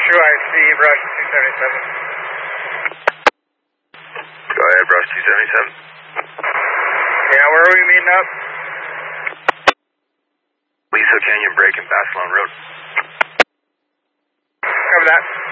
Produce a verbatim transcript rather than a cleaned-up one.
True, I see Brush two seventy-seven. Go ahead, Brush two seventy-seven. Yeah, where are we meeting up? Lisa Canyon Break and Basilone Road. Cover that.